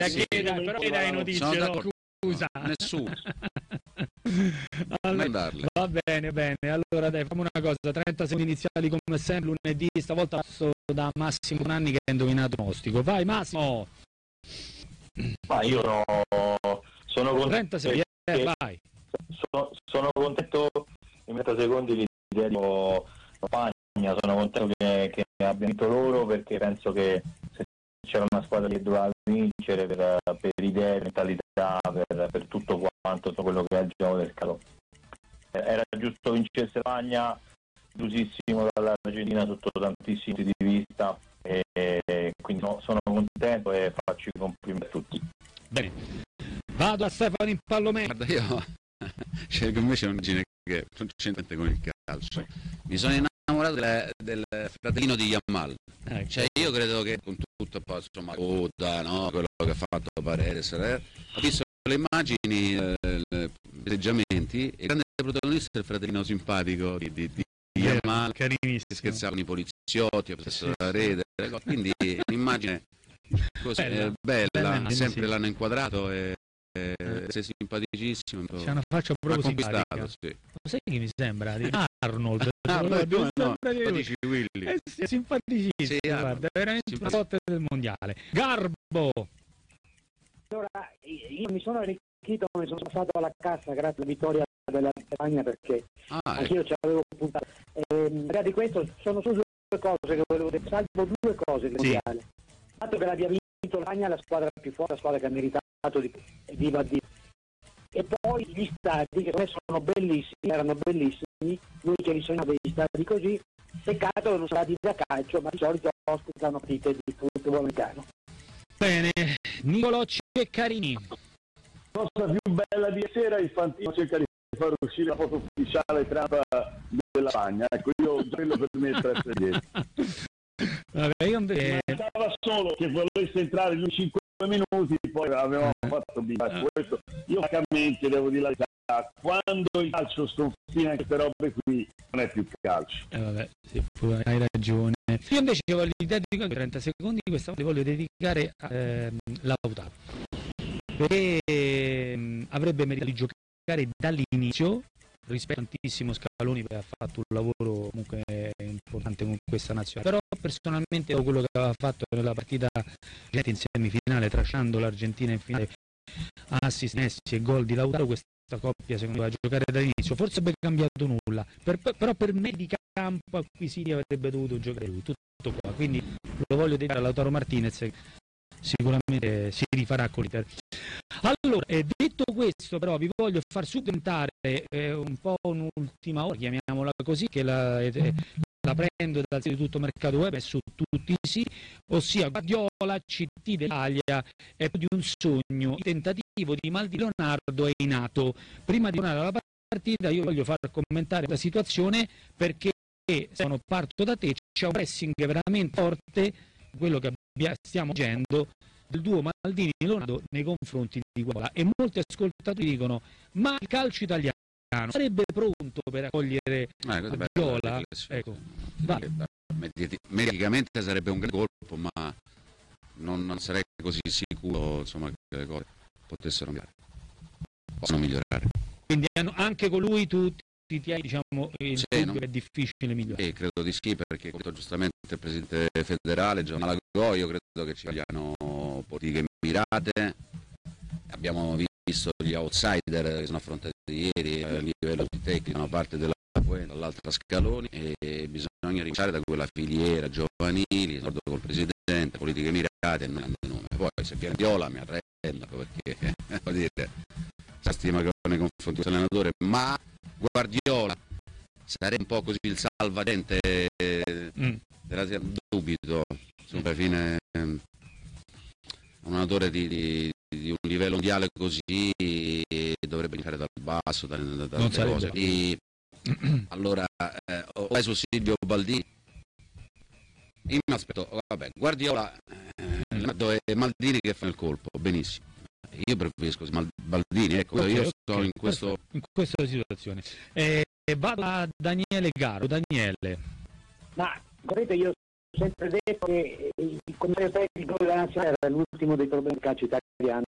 però dai notizie, no? Scusa. Nessuno. Allora, va bene, allora dai, facciamo una cosa, 30 secondi iniziali come sempre, lunedì, stavolta passo da Massimo Nanni che ha indovinato il pronostico. Vai Massimo! Ma io no, sono contento. 30 secondi, vai. Sono contento, in 30 secondi li dedico a Spagna, sono contento che abbia vinto loro, perché penso che se c'era una squadra che doveva vincere per idee, mentalità, per tutto quanto quello che è il gioco del calcio. Era giusto vincere Spagna, delusissimo dall'Argentina sotto tantissimi punti di vista, e quindi sono contento e faccio i complimenti a tutti. Bene, vado a Stefano in Impallomeno. Guarda, io scelgo invece un'immagine che non c'entra niente con il calcio. Mi sono innamorato del fratellino di Yamal. Cioè, io credo che con tutto poi, insomma, no? Quello che ha fatto Paredes, ho visto le immagini, gli atteggiamenti, e il grande protagonista è il fratellino simpatico di Yamal, che scherzava con i poliziotti, presso la rete, quindi un'immagine così bella, sempre l'hanno inquadrato e sei simpaticissimo. C'è una faccia proprio simpatica. Sì. Lo sai che mi sembra? Di Arnold. Dici Willy. È simpaticissimo, sì, guarda, è veramente una sorte del mondiale. Garbo! Allora, io mi sono arricchito, mi sono passato alla cassa grazie alla vittoria della Spagna, perché anch'io ci avevo puntato. Di questo sono solo due cose che volevo dire, salvo due cose del mondiale. Il fatto che l'abbia vinto la Spagna, la squadra più forte, la squadra che ha meritato di viva Dio. E poi gli stadi, che sono bellissimi, erano bellissimi, noi ce li sognava degli stadi così, peccato che non stati da calcio, ma di solito ospitano partite di football americano. Bene, Nicolò Ceccarini. La cosa più bella di sera è Infantino cerca di far uscire la foto ufficiale Trump della Spagna, ecco, io quello per me è 3 dietro. Vabbè, io mancava solo che volesse entrare in 5 minuti, poi avevamo fatto questo. Io francamente devo dire la verità, quando il calcio sconfina queste robe qui non è più calcio. Vabbè, sì, hai ragione. Io invece voglio dedicare 30 secondi, questa volta li voglio dedicare a Lautaro, perché avrebbe meritato di giocare dall'inizio rispetto a tantissimo Scaloni, che ha fatto un lavoro comunque importante con questa nazionale, però personalmente quello che aveva fatto nella partita in semifinale, trascinando l'Argentina in finale, assist, Messi e gol di Lautaro, questa coppia secondo me va a giocare dall'inizio, forse avrebbe cambiato nulla, però per me di campo acquisiti avrebbe dovuto giocare lui, tutto qua, quindi lo voglio dedicare a Lautaro Martinez, sicuramente si rifarà con l'Inter. Allora, detto questo, però vi voglio far subentrare un po' un'ultima ora, chiamiamola così, che la prendo dal sito di Tutto Mercato Web e su tutti i siti, ossia Guardiola, CT d'Italia, è più di un sogno, il tentativo di Maldini Leonardo è in atto. Prima di tornare alla partita io voglio far commentare la situazione, perché parto da te, c'è un pressing veramente forte, quello che stiamo dicendo, del duo Maldini-Leonardo nei confronti di Guardiola, e molti ascoltatori dicono: ma il calcio italiano sarebbe pronto per accogliere Guardiola? Ecco, mediaticamente sarebbe un gran colpo, ma non sarei così sicuro, insomma, che le cose potessero migliorare. Possono migliorare. Quindi anche con lui tu ti hai, diciamo, il dubbio che è difficile migliorare? Credo di sì, perché come giustamente il presidente federale Giovanni Malagò, io credo che ci vogliano politiche mirate. Abbiamo visto gli outsider che sono affrontati ieri a livello tecnico, da una parte della Puente, dall'altra Scaloni, e bisogna rinunciare da quella filiera giovanili, d'accordo col presidente, politiche mirate e non hanno nome. Poi se viene Viola mi arrendo, perché vuol dire, sa stima che ho nei confronti dell'allenatore, ma Guardiola sarebbe un po' così il salvagente della dubito, alla fine un allenatore di un livello mondiale così dovrebbe iniziare dal basso, dalle cose. Allora, vai su Silvio Baldini, io mi aspetto, vabbè, Guardiola e Maldini che fanno il colpo, benissimo. Io preferisco Baldini, ecco, io sto in questa situazione. Vado a Daniele Garo. Daniele. Ma sapete, io sempre detto che il commissario tecnico della nazionale era l'ultimo dei problemi del calcio italiano,